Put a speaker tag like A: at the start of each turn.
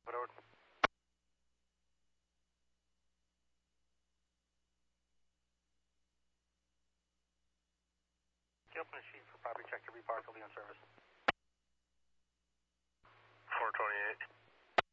A: Over. Open the sheet for property check to repark will be on service.
B: 428.